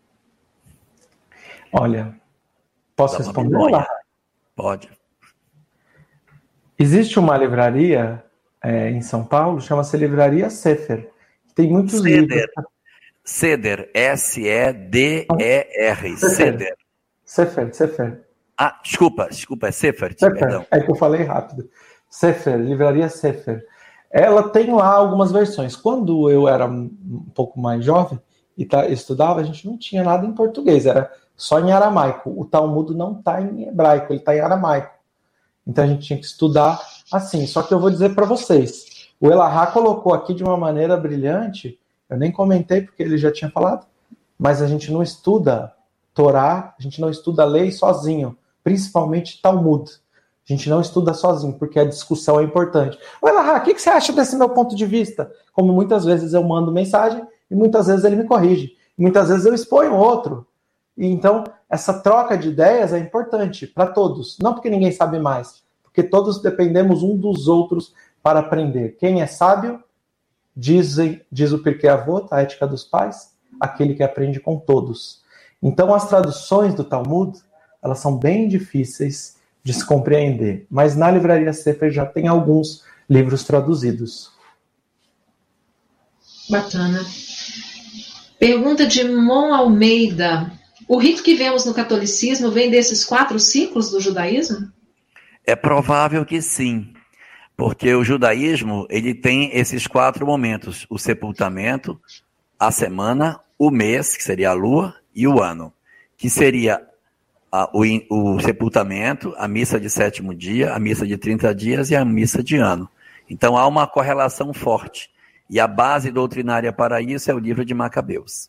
Olha, posso responder lá? Pode. Existe uma livraria é, em São Paulo, chama-se Livraria Sefer. Tem muitos Seder. livros. Seder, S E D E R. Seder. Sefer, Sefer. Ah, desculpa, desculpa, é Sefer, Sefer. perdão. É que eu falei rápido. Sefer, Livraria Sefer. Ela tem lá algumas versões. Quando eu era um pouco mais jovem e tá, estudava, a gente não tinha nada em português, era só em aramaico. O Talmud não está em hebraico, ele está em aramaico. Então a gente tinha que estudar assim. Só que eu vou dizer para vocês, o Elahá colocou aqui de uma maneira brilhante, eu nem comentei porque ele já tinha falado, mas a gente não estuda Torá, a gente não estuda lei sozinho, principalmente Talmud. A gente não estuda sozinho, porque a discussão é importante. Ô Elahá, o que você acha desse meu ponto de vista? Como muitas vezes eu mando mensagem e muitas vezes ele me corrige. Muitas vezes eu exponho outro. E então, essa troca de ideias é importante para todos. Não porque ninguém sabe mais, porque todos dependemos um dos outros para aprender. Quem é sábio, diz, diz o Pirkei Avot, a ética dos pais, aquele que aprende com todos. Então, as traduções do Talmud, elas são bem difíceis de se compreender. Mas na Livraria Sefer já tem alguns livros traduzidos. Bacana. Pergunta de Mon Almeida. O rito que vemos no catolicismo vem desses quatro ciclos do judaísmo? É provável que sim, porque o judaísmo ele tem esses quatro momentos: o sepultamento, a semana, o mês, que seria a lua, e o ano, que seria a, o, o sepultamento, a missa de sétimo dia, a missa de trinta dias e a missa de ano. Então há uma correlação forte. E a base doutrinária para isso é o livro de Macabeus.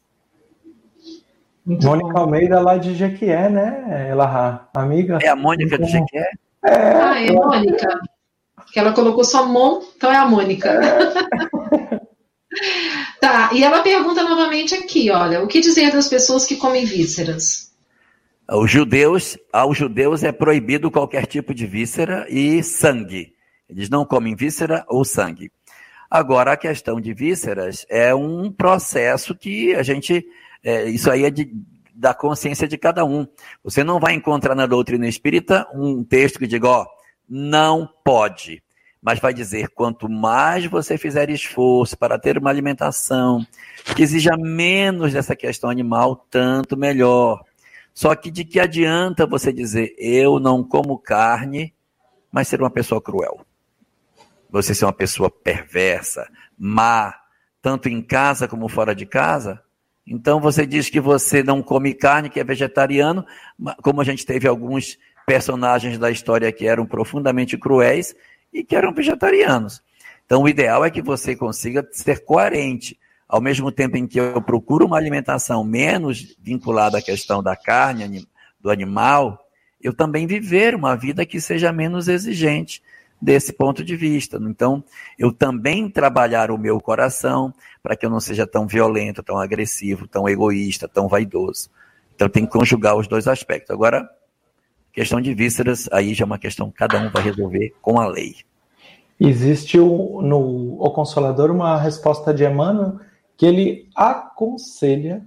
Muito Mônica bom. Almeida lá de Jequié, né, Elahá? Amiga? É a Mônica então, de Jequié? É, ah, é Mônica. Que ela colocou só Mon, então é a Mônica. É. Tá, e ela pergunta novamente aqui, olha, o que dizer das pessoas que comem vísceras? Os judeus, aos judeus é proibido qualquer tipo de víscera e sangue. Eles não comem víscera ou sangue. Agora, a questão de vísceras é um processo que a gente... É, isso aí é de, da consciência de cada um. Você não vai encontrar na doutrina espírita um texto que diga, ó, não pode. Mas vai dizer, quanto mais você fizer esforço para ter uma alimentação que exija menos dessa questão animal, tanto melhor. Só que de que adianta você dizer, eu não como carne, mas ser uma pessoa cruel? Você ser uma pessoa perversa, má, tanto em casa como fora de casa? Então você diz que você não come carne, que é vegetariano, como a gente teve alguns personagens da história que eram profundamente cruéis e que eram vegetarianos. Então o ideal é que você consiga ser coerente. Ao mesmo tempo em que eu procuro uma alimentação menos vinculada à questão da carne, do animal, eu também viver uma vida que seja menos exigente desse ponto de vista. Então, eu também trabalhar o meu coração para que eu não seja tão violento, tão agressivo, tão egoísta, tão vaidoso. Então, tem que conjugar os dois aspectos. Agora, questão de vísceras, aí já é uma questão que cada um vai resolver com a lei. Existe o, no O Consolador uma resposta de Emmanuel que ele aconselha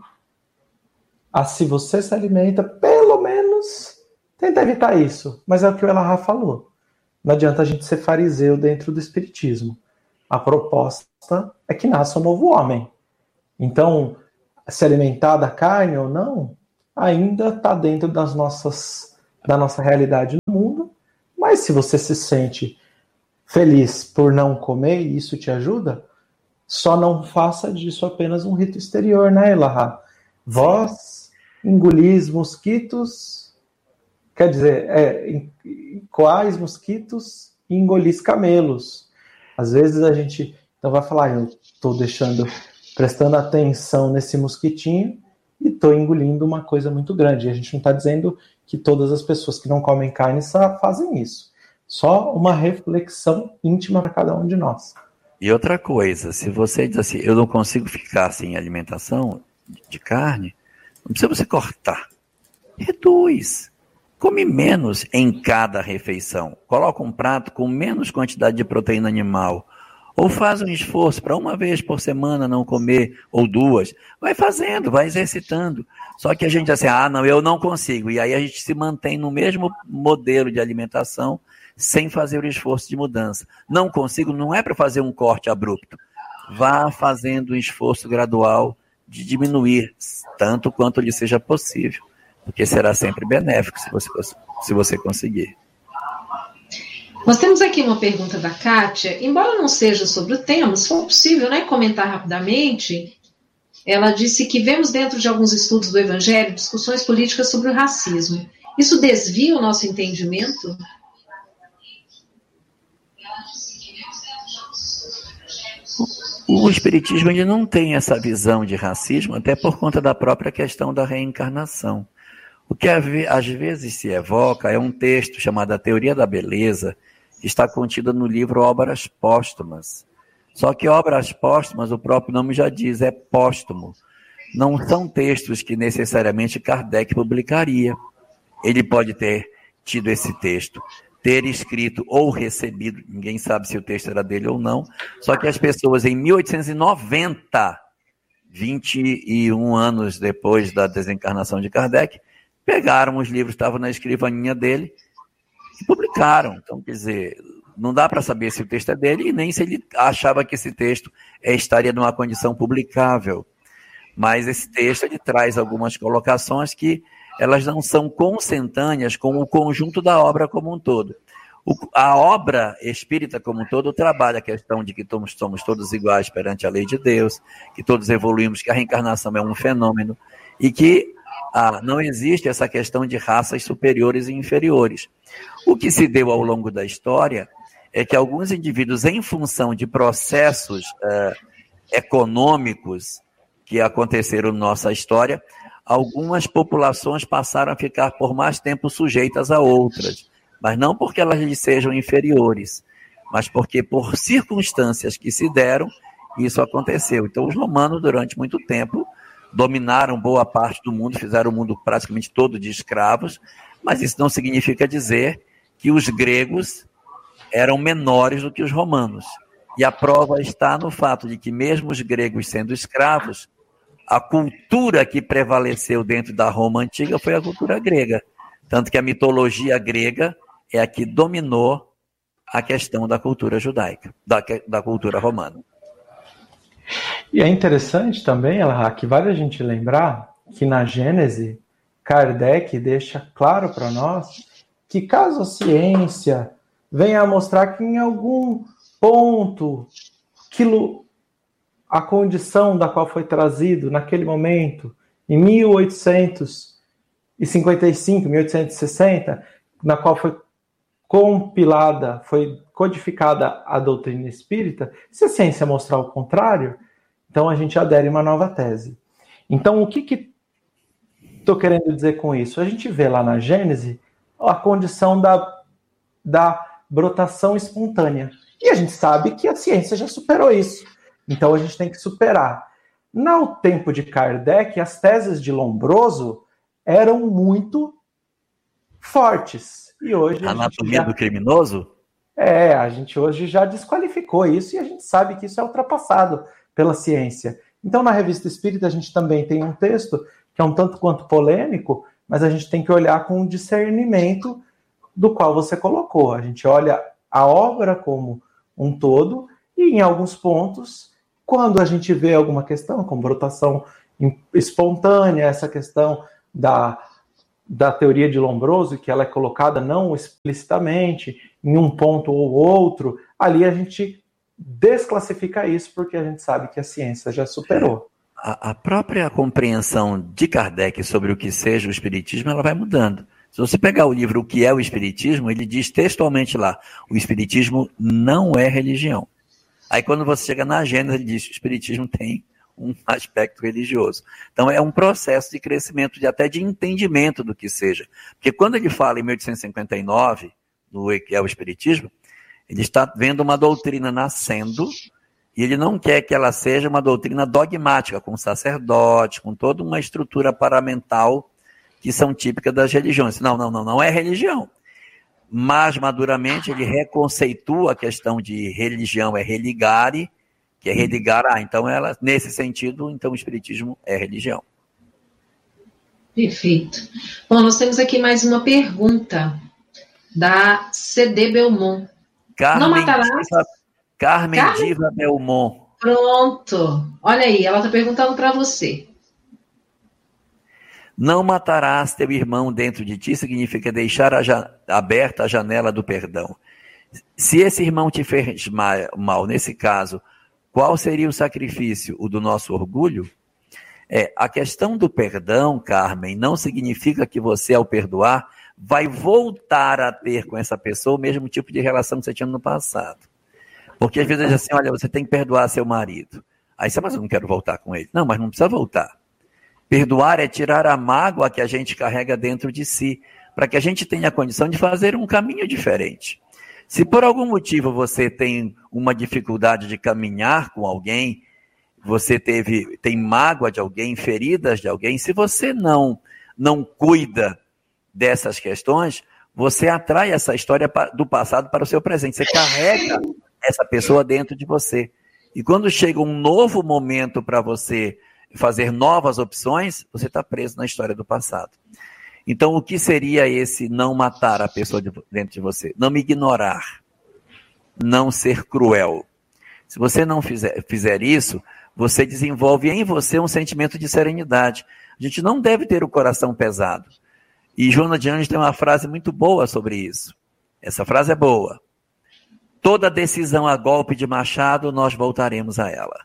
a, se você se alimenta, pelo menos tenta evitar isso. Mas é o que o Elahá falou. Não adianta a gente ser fariseu dentro do espiritismo. A proposta é que nasça um novo homem. Então, se alimentar da carne ou não, ainda está dentro das nossas, da nossa realidade no mundo. Mas se você se sente feliz por não comer e isso te ajuda, só não faça disso apenas um rito exterior, né, Elahá? Vós engolis mosquitos, quer dizer, é, coais mosquitos e engolis camelos. Às vezes a gente então vai falar, eu estou deixando, prestando atenção nesse mosquitinho e estou engolindo uma coisa muito grande. E a gente não está dizendo que todas as pessoas que não comem carne fazem isso. Só uma reflexão íntima para cada um de nós. E outra coisa, se você diz assim, eu não consigo ficar sem alimentação de carne, não precisa você cortar. Reduz. Come menos em cada refeição. Coloca um prato com menos quantidade de proteína animal. Ou faz um esforço para uma vez por semana não comer, ou duas. Vai fazendo, vai exercitando. Só que a gente diz assim, ah, não, eu não consigo. E aí a gente se mantém no mesmo modelo de alimentação, sem fazer o esforço de mudança. Não consigo, não é para fazer um corte abrupto. Vá fazendo um esforço gradual de diminuir, tanto quanto lhe seja possível. Porque será sempre benéfico se você, se você conseguir. Nós temos aqui uma pergunta da Kátia, embora não seja sobre o tema, se for possível, né, comentar rapidamente. Ela disse que vemos dentro de alguns estudos do Evangelho discussões políticas sobre o racismo. Isso desvia o nosso entendimento? O Espiritismo ele não tem essa visão de racismo, até por conta da própria questão da reencarnação. O que às vezes se evoca é um texto chamado A Teoria da Beleza, que está contido no livro Obras Póstumas. Só que Obras Póstumas, o próprio nome já diz, é póstumo. Não são textos que necessariamente Kardec publicaria. Ele pode ter tido esse texto, ter escrito ou recebido, ninguém sabe se o texto era dele ou não, só que as pessoas em mil oitocentos e noventa, vinte e um anos depois da desencarnação de Kardec, pegaram os livros, estavam na escrivaninha dele e publicaram. Então, quer dizer, não dá para saber se o texto é dele e nem se ele achava que esse texto estaria numa condição publicável. Mas esse texto ele traz algumas colocações que elas não são consentâneas com o conjunto da obra como um todo. O, a obra espírita como um todo trabalha a questão de que somos, somos todos iguais perante a lei de Deus, que todos evoluímos, que a reencarnação é um fenômeno e que ah, não existe essa questão de raças superiores e inferiores. O que se deu ao longo da história é que alguns indivíduos, em função de processos eh, econômicos que aconteceram na nossa história, algumas populações passaram a ficar por mais tempo sujeitas a outras, mas não porque elas lhes sejam inferiores, mas porque por circunstâncias que se deram, isso aconteceu. Então os romanos, durante muito tempo, dominaram boa parte do mundo, fizeram o mundo praticamente todo de escravos, mas isso não significa dizer que os gregos eram menores do que os romanos. E a prova está no fato de que mesmo os gregos sendo escravos, a cultura que prevaleceu dentro da Roma antiga foi a cultura grega. Tanto que a mitologia grega é a que dominou a questão da cultura judaica, da, da cultura romana. E é interessante também, Elahá, que vale a gente lembrar que na Gênese, Kardec deixa claro para nós que caso a ciência venha a mostrar que em algum ponto aquilo, a condição da qual foi trazido naquele momento, em mil oitocentos e cinquenta e cinco, mil oitocentos e sessenta, na qual foi compilada, foi codificada a doutrina espírita, se a ciência mostrar o contrário, então a gente adere a uma nova tese. Então, o que que estou querendo dizer com isso? A gente vê lá na Gênese a condição da, da brotação espontânea. E a gente sabe que a ciência já superou isso. Então a gente tem que superar. No tempo de Kardec, as teses de Lombroso eram muito fortes. E hoje a anatomia já... do criminoso? É, a gente hoje já desqualificou isso e a gente sabe que isso é ultrapassado pela ciência. Então, na Revista Espírita, a gente também tem um texto que é um tanto quanto polêmico, mas a gente tem que olhar com o discernimento do qual você colocou. A gente olha a obra como um todo e, em alguns pontos, quando a gente vê alguma questão, como brotação espontânea, essa questão da, da teoria de Lombroso, que ela é colocada não explicitamente em um ponto ou outro, ali a gente desclassifica isso, porque a gente sabe que a ciência já superou. A, a própria compreensão de Kardec sobre o que seja o Espiritismo, ela vai mudando. Se você pegar o livro O que é o Espiritismo, ele diz textualmente lá, o Espiritismo não é religião. Aí quando você chega na Gênesis, ele diz que o Espiritismo tem um aspecto religioso. Então é um processo de crescimento, de até de entendimento do que seja. Porque quando ele fala em mil oitocentos e cinquenta e nove, no que é o Espiritismo, ele está vendo uma doutrina nascendo e ele não quer que ela seja uma doutrina dogmática, com sacerdotes, com toda uma estrutura paramental que são típicas das religiões. Não, não, não, não é religião. Mais maduramente ele reconceitua a questão de religião, é religare, que é religar, ah, então ela, nesse sentido, então o Espiritismo é religião. Perfeito. Bom, nós temos aqui mais uma pergunta da C D Belmont. Carmen, não matarás... Diva, Carmen, Carmen Diva Belmont. Pronto. Olha aí, ela está perguntando para você. Não matarás teu irmão dentro de ti significa deixar a ja- aberta a janela do perdão. Se esse irmão te fez mal, nesse caso, qual seria o sacrifício? O do nosso orgulho? É, a questão do perdão, Carmen, não significa que você, ao perdoar, vai voltar a ter com essa pessoa o mesmo tipo de relação que você tinha no passado. Porque às vezes diz assim, olha, você tem que perdoar seu marido. Aí você, mas eu não quero voltar com ele. Não, mas não precisa voltar. Perdoar é tirar a mágoa que a gente carrega dentro de si, para que a gente tenha a condição de fazer um caminho diferente. Se por algum motivo você tem uma dificuldade de caminhar com alguém, você teve, tem mágoa de alguém, feridas de alguém, se você não, não cuida dessas questões, você atrai essa história do passado para o seu presente. Você carrega essa pessoa dentro de você. E quando chega um novo momento para você fazer novas opções, você está preso na história do passado. Então, o que seria esse não matar a pessoa de dentro de você? Não me ignorar. Não ser cruel. Se você não fizer, fizer isso, você desenvolve em você um sentimento de serenidade. A gente não deve ter o coração pesado. E Joana de Anjos tem uma frase muito boa sobre isso. Essa frase é boa. Toda decisão a golpe de machado, nós voltaremos a ela.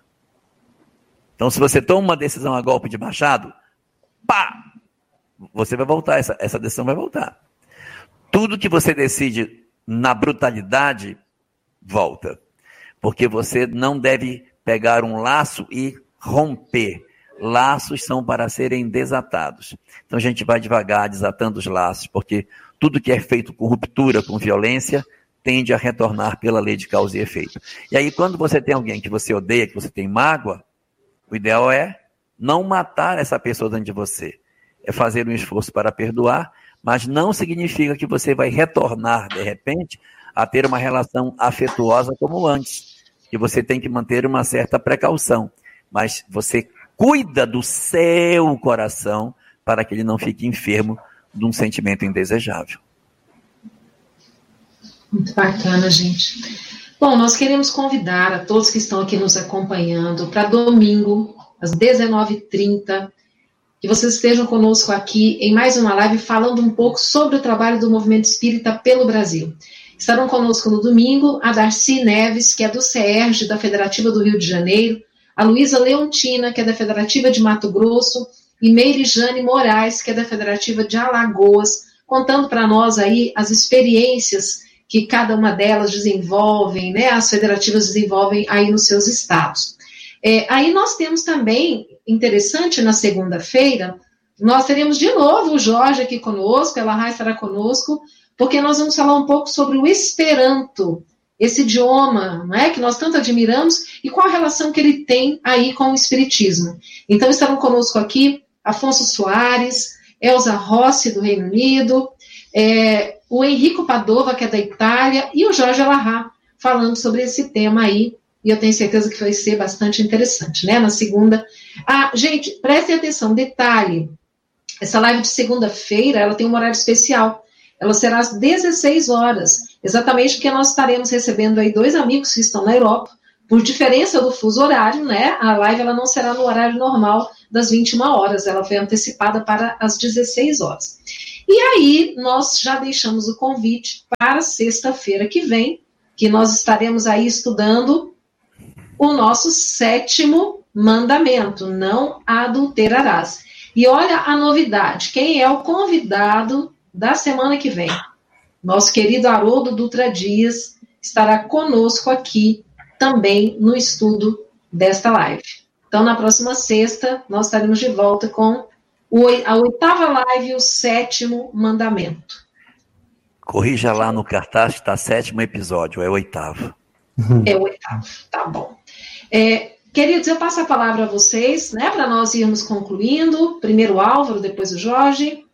Então, se você toma uma decisão a golpe de machado, pá! Você vai voltar, essa, essa decisão vai voltar. Tudo que você decide na brutalidade, volta. Porque você não deve pegar um laço e romper. Laços são para serem desatados. Então a gente vai devagar desatando os laços, porque tudo que é feito com ruptura, com violência, tende a retornar pela lei de causa e efeito. E aí quando você tem alguém que você odeia, que você tem mágoa, o ideal é não matar essa pessoa dentro de você. É fazer um esforço para perdoar, mas não significa que você vai retornar, de repente, a ter uma relação afetuosa como antes. Que você tem que manter uma certa precaução. Mas você cuida do seu coração para que ele não fique enfermo de um sentimento indesejável. Muito bacana, gente. Bom, nós queremos convidar a todos que estão aqui nos acompanhando para domingo, às dezenove e trinta, que vocês estejam conosco aqui em mais uma live falando um pouco sobre o trabalho do Movimento Espírita pelo Brasil. Estarão conosco no domingo a Darcy Neves, que é do C E R G, da Federativa do Rio de Janeiro, a Luísa Leontina, que é da Federativa de Mato Grosso, e Meire Jane Moraes, que é da Federativa de Alagoas, contando para nós aí as experiências que cada uma delas desenvolvem, né, as federativas desenvolvem aí nos seus estados. É, aí nós temos também, interessante, na segunda-feira, nós teremos de novo o Jorge aqui conosco, ela Rai estará conosco, porque nós vamos falar um pouco sobre o Esperanto, esse idioma, não é, que nós tanto admiramos, e qual a relação que ele tem aí com o Espiritismo. Então estarão conosco aqui Afonso Soares, Elza Rossi, do Reino Unido, é, o Henrico Padova, que é da Itália, e o Jorge Alahá, falando sobre esse tema aí, e eu tenho certeza que vai ser bastante interessante, né, na segunda. Ah, gente, prestem atenção, detalhe, essa live de segunda-feira, ela tem um horário especial, ela será às dezesseis horas, exatamente porque nós estaremos recebendo aí dois amigos que estão na Europa, por diferença do fuso horário, né, a live ela não será no horário normal das vinte e uma horas, ela foi antecipada para as dezesseis horas. E aí, nós já deixamos o convite para sexta-feira que vem, que nós estaremos aí estudando o nosso sétimo mandamento, não adulterarás. E olha a novidade, quem é o convidado da semana que vem? Nosso querido Haroldo Dutra Dias estará conosco aqui também no estudo desta live. Então, na próxima sexta, nós estaremos de volta com a oitava live, o sétimo mandamento. Corrija lá no cartaz, está sétimo episódio, é o oitavo. É o oitavo, tá bom. É, queridos, eu passo a palavra a vocês, né, para nós irmos concluindo. Primeiro o Álvaro, depois o Jorge.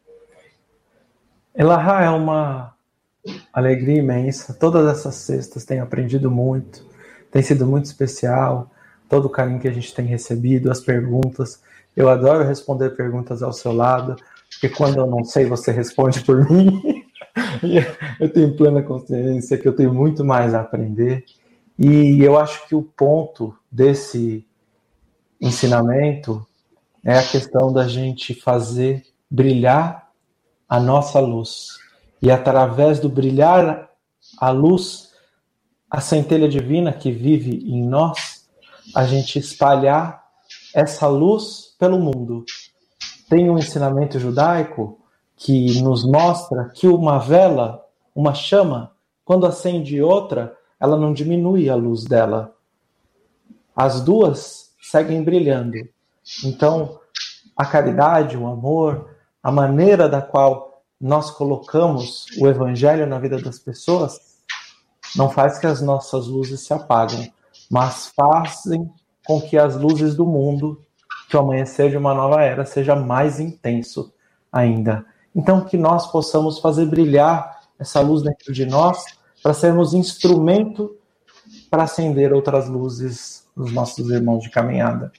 Elahá, é uma alegria imensa. Todas essas sextas tenho aprendido muito, tem sido muito especial, todo o carinho que a gente tem recebido, as perguntas. Eu adoro responder perguntas ao seu lado, porque quando eu não sei, você responde por mim. Eu tenho plena consciência que eu tenho muito mais a aprender. E eu acho que o ponto desse ensinamento é a questão da gente fazer brilhar a nossa luz. E através do brilhar a luz, a centelha divina que vive em nós, a gente espalhar essa luz pelo mundo. Tem um ensinamento judaico que nos mostra que uma vela, uma chama, quando acende outra, ela não diminui a luz dela. As duas seguem brilhando. Então, a caridade, o amor, a maneira da qual nós colocamos o evangelho na vida das pessoas, não faz que as nossas luzes se apaguem, mas fazem com que as luzes do mundo, que o amanhecer de uma nova era, seja mais intenso ainda. Então, que nós possamos fazer brilhar essa luz dentro de nós, para sermos instrumento para acender outras luzes nos nossos irmãos de caminhada.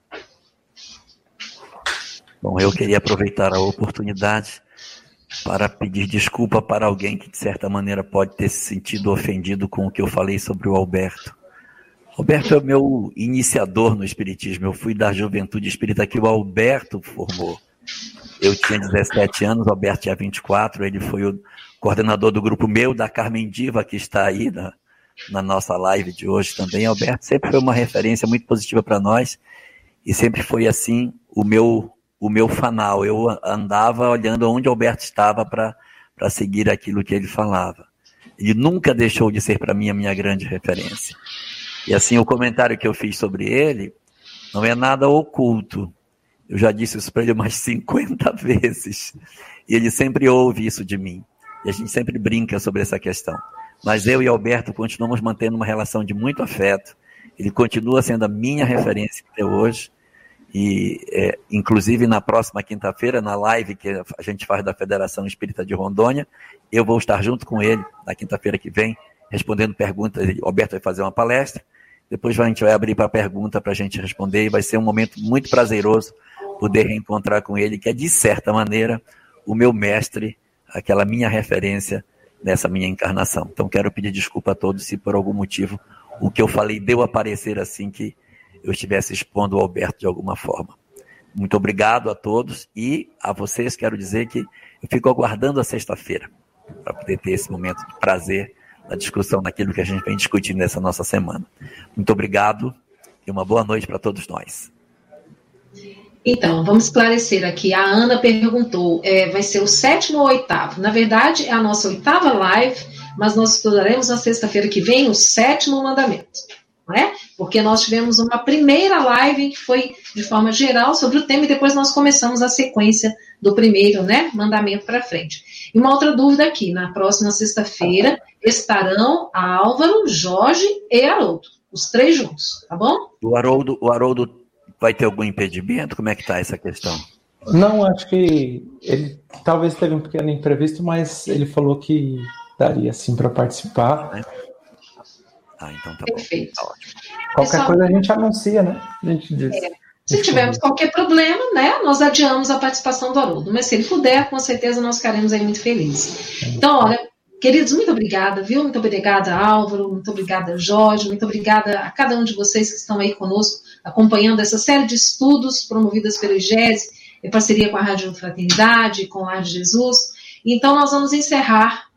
Bom, eu queria aproveitar a oportunidade para pedir desculpa para alguém que, de certa maneira, pode ter se sentido ofendido com o que eu falei sobre o Alberto. Alberto é o meu iniciador no espiritismo. Eu fui da juventude espírita que o Alberto formou. Eu tinha dezessete anos, o Alberto tinha vinte e quatro, ele foi o coordenador do grupo meu, da Carmen Diva, que está aí na, na nossa live de hoje também. Alberto sempre foi uma referência muito positiva para nós e sempre foi assim o meu, o meu fanal. Eu andava olhando onde o Alberto estava para para seguir aquilo que ele falava. Ele nunca deixou de ser para mim a minha grande referência. E assim, o comentário que eu fiz sobre ele não é nada oculto. Eu já disse isso para ele umas cinquenta vezes. E ele sempre ouve isso de mim. E a gente sempre brinca sobre essa questão. Mas eu e Alberto continuamos mantendo uma relação de muito afeto. Ele continua sendo a minha referência até hoje. E, é, inclusive, na próxima quinta-feira, na live que a gente faz da Federação Espírita de Rondônia, eu vou estar junto com ele, na quinta-feira que vem, respondendo perguntas. O Alberto vai fazer uma palestra. Depois a gente vai abrir para pergunta para a gente responder. E vai ser um momento muito prazeroso poder reencontrar com ele, que é, de certa maneira, o meu mestre, aquela minha referência nessa minha encarnação. Então, quero pedir desculpa a todos se, por algum motivo, o que eu falei deu a parecer assim que eu estivesse expondo o Alberto de alguma forma. Muito obrigado a todos e a vocês quero dizer que eu fico aguardando a sexta-feira para poder ter esse momento de prazer na discussão daquilo que a gente vem discutindo nessa nossa semana. Muito obrigado e uma boa noite para todos nós. Então, vamos esclarecer aqui. A Ana perguntou, é, vai ser o sétimo ou oitavo? Na verdade, é a nossa oitava live, mas nós estudaremos na sexta-feira que vem o sétimo mandamento, não é? Porque nós tivemos uma primeira live que foi de forma geral sobre o tema e depois nós começamos a sequência do primeiro, né, mandamento para frente. E uma outra dúvida aqui, na próxima sexta-feira estarão Álvaro, Jorge e Haroldo, os três juntos, tá bom? O Haroldo, o Haroldo vai ter algum impedimento? Como é que está essa questão? Não, acho que ele talvez teve um pequeno imprevisto, mas ele falou que daria sim para participar. É. Ah, então tá Perfeito. bom. Tá ótimo. Qualquer Pessoal, coisa a gente anuncia, né? A gente diz. É. Se tivermos qualquer problema, né, nós adiamos a participação do Haroldo. Mas se ele puder, com certeza nós ficaremos aí muito felizes. Então, olha, Queridos, muito obrigada, viu? Muito obrigada, Álvaro, muito obrigada, Jorge, muito obrigada a cada um de vocês que estão aí conosco, acompanhando essa série de estudos promovidas pelo I G E S, em parceria com a Rádio Fraternidade, com a Rádio Jesus. Então, nós vamos encerrar